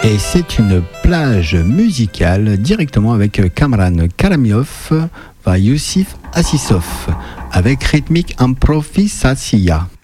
Et c'est une plage musicale directement avec Kamran Karamiov, va Youssef Assissov, avec rythmique improvisation.